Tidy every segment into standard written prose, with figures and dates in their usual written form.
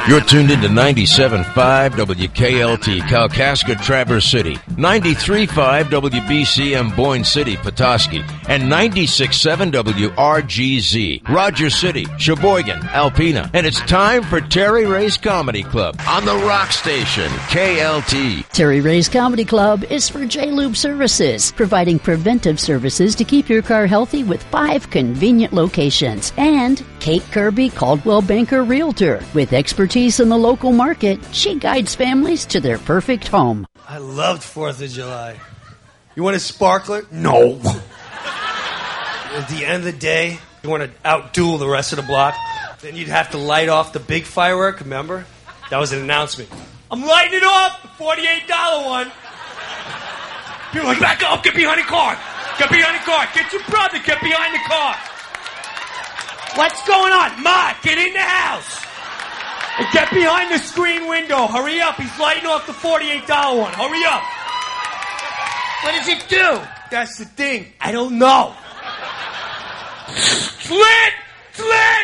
You're tuned into 97.5 WKLT, Kalkaska, Traverse City, 93.5 WBCM, Boyne City, Petoskey, and 96.7 WRGZ, Rogers City, Sheboygan, Alpena. And it's time for Terry Ray's Comedy Club on the Rock Station, KLT. Terry Ray's Comedy Club is for J-Lube Services, providing preventive services to keep your car healthy with 5 convenient locations. And Kate Kirby, Caldwell Banker Realtor, with expertise in the local market, she guides families to their perfect home. I loved 4th of July. You want a sparkler? No. At the end of the day, you want to outduel the rest of the block, then you'd have to light off the big firework, remember? That was an announcement. I'm lighting it off, the $48 one. People are like, back up, get behind the car. Get behind the car. Get your brother, get behind the car. What's going on? Ma, get in the house. And get behind the screen window. Hurry up. He's lighting off the $48 one. Hurry up. What does it do? That's the thing. I don't know. Slit! Slit!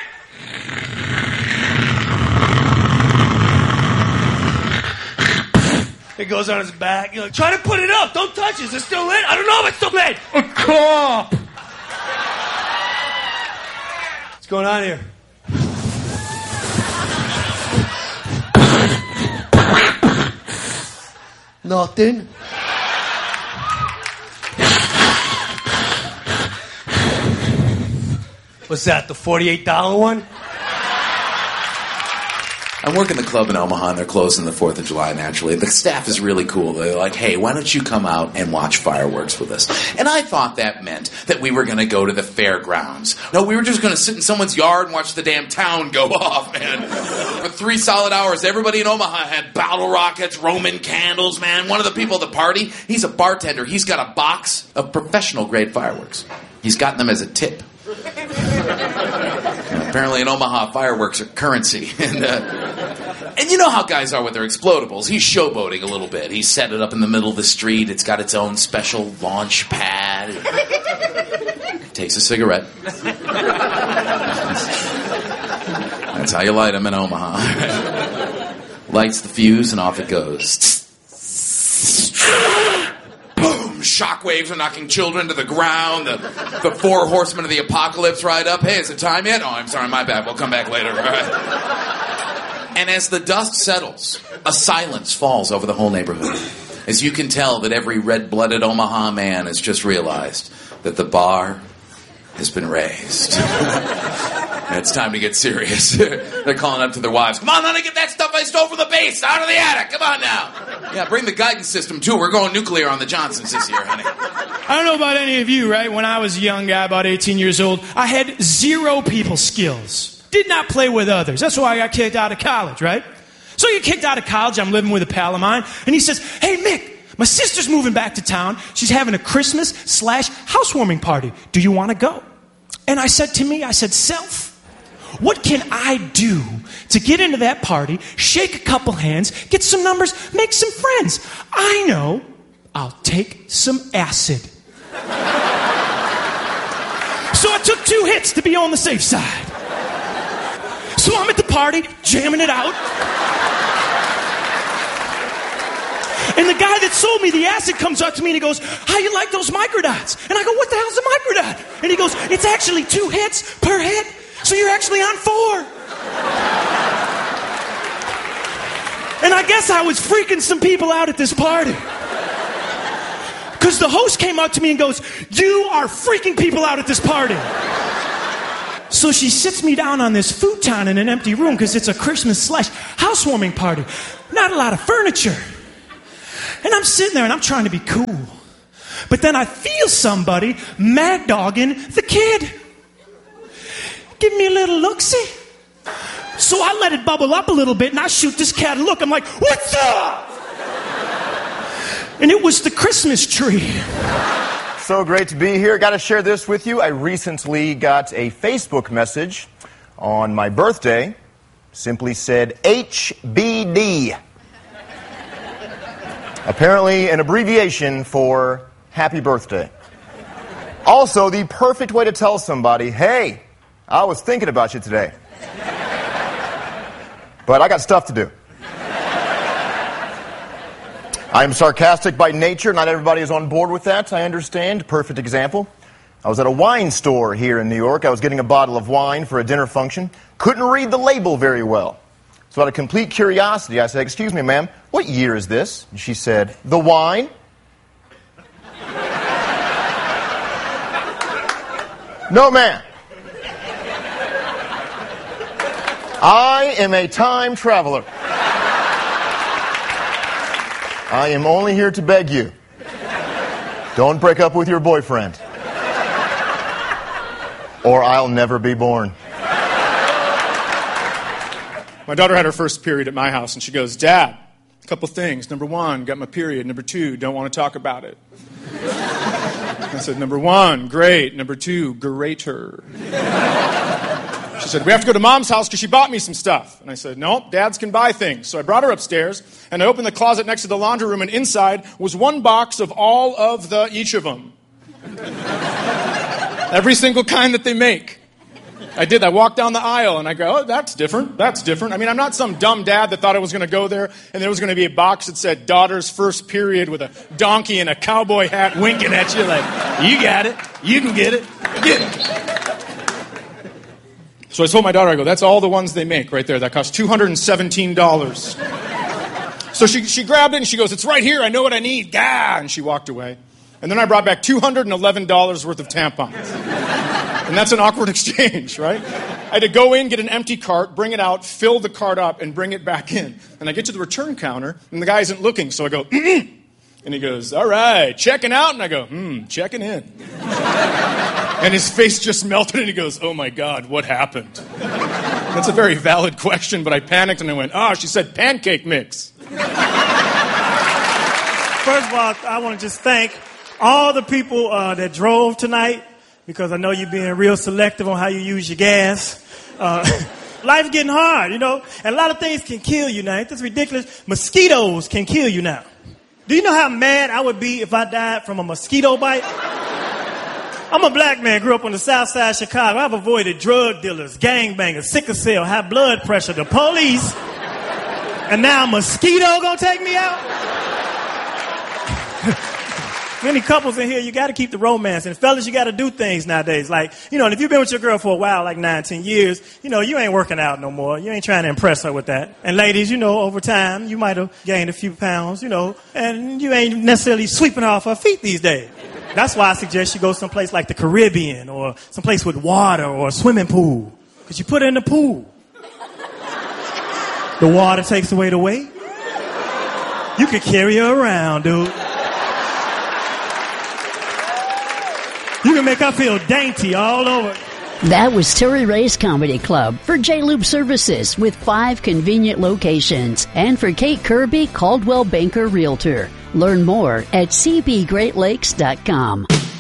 It goes on his back. You're like, try to put it up. Don't touch it. Is it still lit? I don't know if it's still lit. A cop. What's going on here? Nothing. What's that, the $48 one? I'm working the club in Omaha, and they're closing the 4th of July, naturally. The staff is really cool. They're like, hey, why don't you come out and watch fireworks with us? And I thought that meant that we were going to go to the fairgrounds. No, we were just going to sit in someone's yard and watch the damn town go off, man. For 3 solid hours, everybody in Omaha had bottle rockets, Roman candles, man. One of the people at the party, he's a bartender. He's got a box of professional-grade fireworks. He's gotten them as a tip. Apparently in Omaha, fireworks are currency. And you know how guys are with their explodables. He's showboating a little bit. He set it up in the middle of the street. It's got its own special launch pad. Takes a cigarette. That's how you light them in Omaha. Lights the fuse and off it goes. Boom! Shockwaves are knocking children to the ground. The 4 horsemen of the apocalypse ride up. Hey, is it time yet? Oh, I'm sorry, my bad. We'll come back later. All right. And as the dust settles, a silence falls over the whole neighborhood. As you can tell that every red-blooded Omaha man has just realized that the bar has been raised. It's time to get serious. They're calling up to their wives. Come on, honey, get that stuff I stole from the base out of the attic. Come on now. Yeah, bring the guidance system, too. We're going nuclear on the Johnsons this year, honey. I don't know about any of you, right? When I was a young guy, about 18 years old, I had 0 people skills. Did not play with others. That's why I got kicked out of college, right? So you kicked out of college. I'm living with a pal of mine. And he says, hey, Mick, my sister's moving back to town. She's having a Christmas/housewarming party. Do you want to go? And I said, self, what can I do to get into that party, shake a couple hands, get some numbers, make some friends? I know. I'll take some acid. So I took 2 hits to be on the safe side. So I'm at the party, jamming it out. And the guy that sold me the acid comes up to me and he goes, how you like those microdots? And I go, what the hell's a microdot? And he goes, it's actually 2 hits per hit. So you're actually on 4. And I guess I was freaking some people out at this party. Because the host came up to me and goes, you are freaking people out at this party. So she sits me down on this futon in an empty room because it's a Christmas/housewarming party. Not a lot of furniture. And I'm sitting there and I'm trying to be cool. But then I feel somebody mad dogging the kid. Give me a little look-see. So I let it bubble up a little bit and I shoot this cat a look. I'm like, what's up? And it was the Christmas tree. So great to be here. Got to share this with you. I recently got a Facebook message on my birthday. Simply said HBD. Apparently an abbreviation for happy birthday. Also, the perfect way to tell somebody, hey, I was thinking about you today. But I got stuff to do. I am sarcastic by nature. Not everybody is on board with that, I understand. Perfect example. I was at a wine store here in New York. I was getting a bottle of wine for a dinner function. Couldn't read the label very well. So out of complete curiosity, I said, "Excuse me, ma'am, what year is this?" And she said, "The wine?" No, ma'am. I am a time traveler. I am only here to beg you. Don't break up with your boyfriend. Or I'll never be born. My daughter had her first period at my house, and she goes, "Dad, a couple things. Number one, got my period. Number two, don't want to talk about it." I said, "Number one, great. Number two, greater." She said, "We have to go to Mom's house because she bought me some stuff." And I said, "Nope, Dads can buy things." So I brought her upstairs, and I opened the closet next to the laundry room, and inside was one box of all of each of them. Every single kind that they make. I did. I walked down the aisle, and I go, "Oh, that's different. That's different." I mean, I'm not some dumb dad that thought I was going to go there, and there was going to be a box that said daughter's first period with a donkey and a cowboy hat winking at you like, "You got it. You can get it. Get it." So I told my daughter, I go, "That's all the ones they make right there. That cost $217. So she grabbed it, and she goes, "It's right here. I know what I need. Gah!" And she walked away. And then I brought back $211 worth of tampons. And that's an awkward exchange, right? I had to go in, get an empty cart, bring it out, fill the cart up, and bring it back in. And I get to the return counter, and the guy isn't looking, so I go, and he goes, "All right, checking out?" And I go, "Checking in." And his face just melted, and he goes, "Oh my God, what happened?" That's a very valid question, but I panicked, and I went, she said pancake mix. First of all, I want to just thank all the people that drove tonight, because I know you're being real selective on how you use your gas. Life's getting hard, and a lot of things can kill you now. Ain't this ridiculous? Mosquitoes can kill you now. Do you know how mad I would be if I died from a mosquito bite? I'm a black man, grew up on the south side of Chicago. I've avoided drug dealers, gangbangers, sickle cell, high blood pressure, the police, and now a mosquito gonna take me out? Many couples in here, you got to keep the romance. And fellas, you got to do things nowadays. Like, and if you've been with your girl for a while, like 9, 10 years, you ain't working out no more. You ain't trying to impress her with that. And ladies, over time, you might have gained a few pounds, and you ain't necessarily sweeping her off her feet these days. That's why I suggest you go someplace like the Caribbean or someplace with water or a swimming pool. Because you put her in the pool. The water takes away the weight. You can carry her around, dude. You can make her feel dainty all over. That was Terry Ray's Comedy Club for J-Lube Services with 5 convenient locations. And for Kate Kirby, Caldwell Banker Realtor. Learn more at cbgreatlakes.com.